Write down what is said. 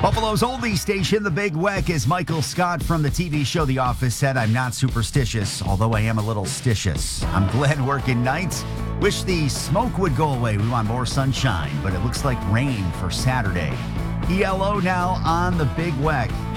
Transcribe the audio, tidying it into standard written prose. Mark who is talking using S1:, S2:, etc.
S1: Buffalo's only station, The Big Weck, is Michael Scott from the TV show The Office said, "I'm not superstitious, although I am a little stitious. I'm glad working nights. Wish the smoke would go away. We want more sunshine, but it looks like rain for Saturday." ELO now on The Big Weck.